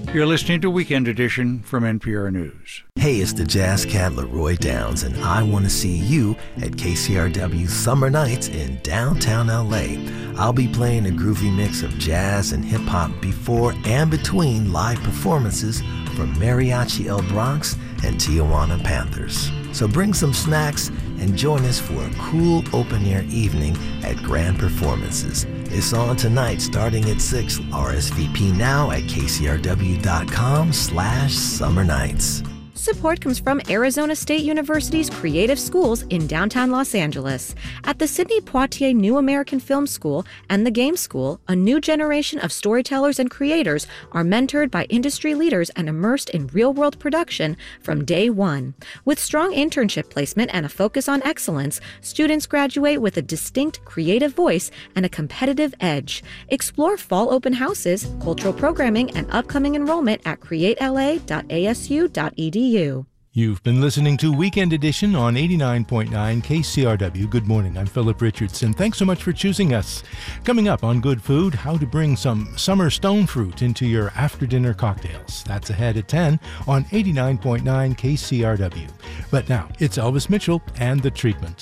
You're listening to Weekend Edition from NPR News. Hey, it's the Jazz Cat Leroy Downs, and I want to see you at KCRW Summer Nights in downtown LA. I'll be playing a groovy mix of jazz and hip-hop before and between live performances from Mariachi El Bronx and Tijuana Panthers. So bring some snacks and join us for a cool open-air evening at Grand Performances. It's on tonight starting at 6. RSVP now at kcrw.com/summer nights. Support comes from Arizona State University's Creative Schools in downtown Los Angeles. At the Sidney Poitier New American Film School and the Game School, a new generation of storytellers and creators are mentored by industry leaders and immersed in real-world production from day one. With strong internship placement and a focus on excellence, students graduate with a distinct creative voice and a competitive edge. Explore fall open houses, cultural programming, and upcoming enrollment at createla.asu.edu. You've been listening to Weekend Edition on 89.9 KCRW. Good morning, I'm Philip Richardson. Thanks so much for choosing us. Coming up on Good Food, how to bring some summer stone fruit into your after-dinner cocktails. That's ahead at 10 on 89.9 KCRW. But now, it's Elvis Mitchell and The Treatment.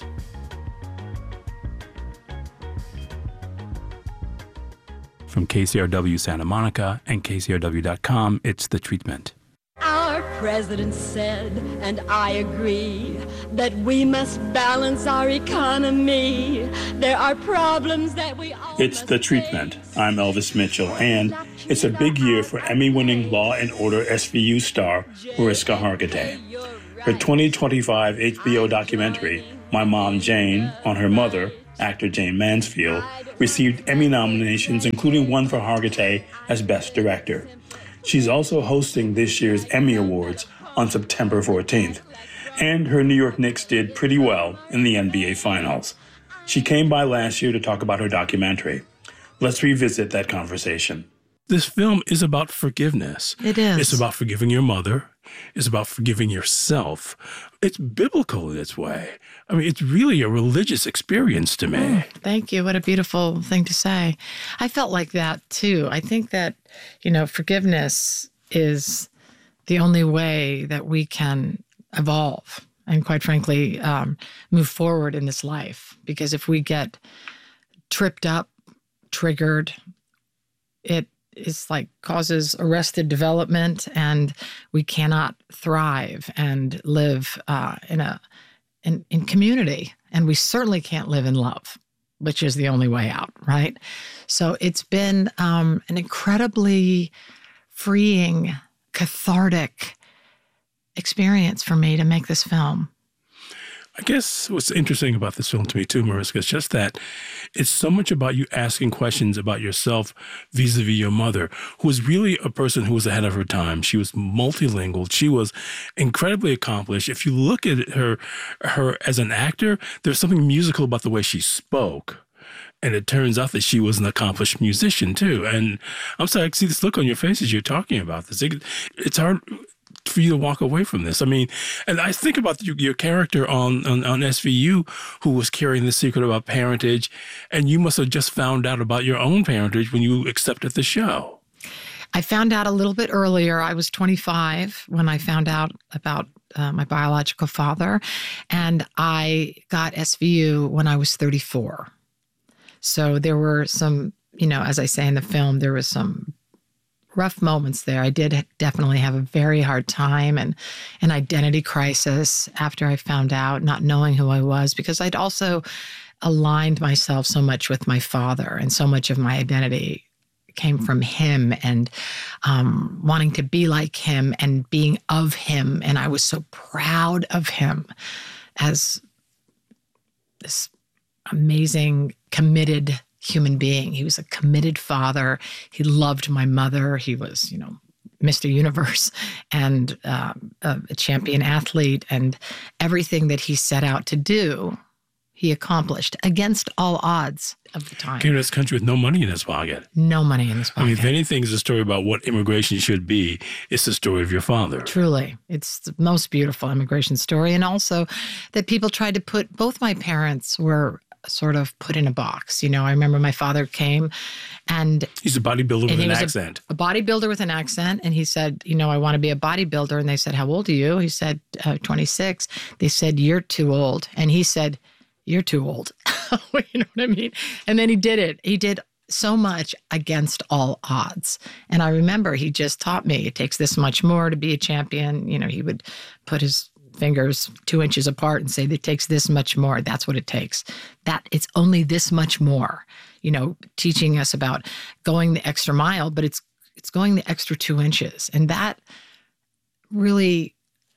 From KCRW Santa Monica and KCRW.com, it's The Treatment. Our president said, and I agree, that we must balance our economy. There are problems that we all It's The Treatment. I'm Elvis Mitchell, and it's a big year for Emmy-winning Law & Order SVU star Mariska Hargitay. Her 2025 HBO documentary, My Mom Jane, on her mother, actor Jayne Mansfield, received Emmy nominations, including one for Hargitay as Best Director. She's also hosting this year's Emmy Awards on September 14th. And her New York Knicks did pretty well in the NBA Finals. She came by last year to talk about her documentary. Let's revisit that conversation. This film is about forgiveness. It is. It's about forgiving your mother. It's about forgiving yourself. It's biblical in its way. I mean, it's really a religious experience to me. Thank you. What a beautiful thing to say. I felt like that, too. I think that, forgiveness is the only way that we can evolve and, quite frankly, move forward in this life. Because if we get tripped up, triggered, it is like causes arrested development, and we cannot thrive and live in community. And we certainly can't live in love, which is the only way out, right? So it's been an incredibly freeing, cathartic experience for me to make this film. I guess what's interesting about this film to me too, Mariska, is just that it's so much about you asking questions about yourself vis-a-vis your mother, who was really a person who was ahead of her time. She was multilingual. She was incredibly accomplished. If you look at her as an actor, there's something musical about the way she spoke. And it turns out that she was an accomplished musician too. And I'm sorry, I see this look on your face as you're talking about this. It's hard for you to walk away from this. I mean, and I think about your character on SVU who was carrying the secret about parentage, and you must have just found out about your own parentage when you accepted the show. I found out a little bit earlier. I was 25 when I found out about my biological father, and I got SVU when I was 34. So there were some, as I say in the film, there was some rough moments there. I did definitely have a very hard time and an identity crisis after I found out, not knowing who I was, because I'd also aligned myself so much with my father, and so much of my identity came from him, and wanting to be like him and being of him. And I was so proud of him as this amazing, committed human being. He was a committed father. He loved my mother. He was, Mr. Universe and a champion athlete, and everything that he set out to do, he accomplished against all odds of the time. Came to this country with no money in his pocket. No money in his pocket. I mean, if anything is a story about what immigration should be, it's the story of your father. Truly. It's the most beautiful immigration story. And also that people tried to put, both my parents were sort of put in a box. You know, I remember my father came and he's a bodybuilder with an accent. A bodybuilder with an accent. And he said, you know, I want to be a bodybuilder. And they said, how old are you? He said, 26. They said, you're too old. And he said, you're too old. You know what I mean? And then he did it. He did so much against all odds. And I remember he just taught me, it takes this much more to be a champion. You know, he would put his fingers 2 inches apart and say, it takes this much more. That's what it takes. That it's only this much more, you know, teaching us about going the extra mile, but it's going the extra 2 inches. And that really,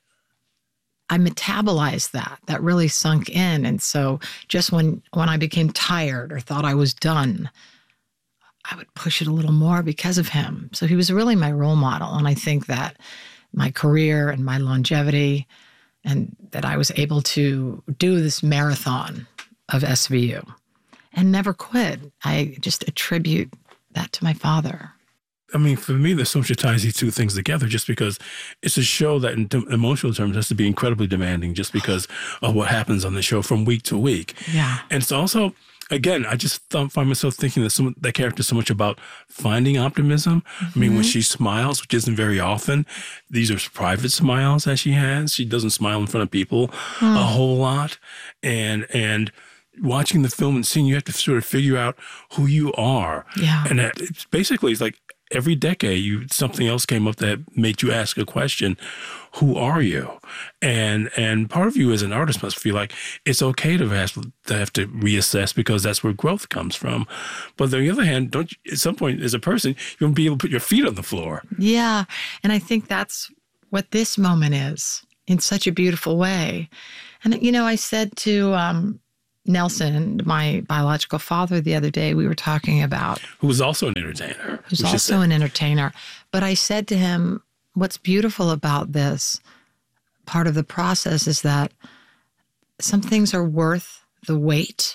I metabolized that. That really sunk in. And so just when I became tired or thought I was done, I would push it a little more because of him. So he was really my role model. And I think that my career and my longevity and that I was able to do this marathon of SVU and never quit, I just attribute that to my father. I mean, for me, there's so much that ties these two things together just because it's a show that in emotional terms has to be incredibly demanding just because of what happens on the show from week to week. Yeah. And it's also, again, I just find myself thinking that that character is so much about finding optimism. I mean, when she smiles, which isn't very often, these are private smiles that she has. She doesn't smile in front of people a whole lot. And watching the film and seeing, you have to sort of figure out who you are. Yeah. And it's basically, it's like every decade, something else came up that made you ask a question, who are you? And part of you as an artist must feel like it's okay to have to reassess because that's where growth comes from. But on the other hand, don't you, at some point as a person, you want to be able to put your feet on the floor. Yeah. And I think that's what this moment is in such a beautiful way. And, you know, I said to Nelson, my biological father, the other day, we were talking about... Who was also an entertainer. Who's also an entertainer. But I said to him, what's beautiful about this part of the process is that some things are worth the wait,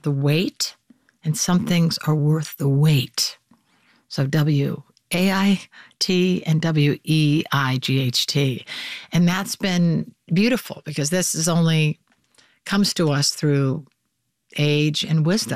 and some things are worth the wait. So W-A-I-T and W-E-I-G-H-T. And that's been beautiful because this is only comes to us through age and wisdom.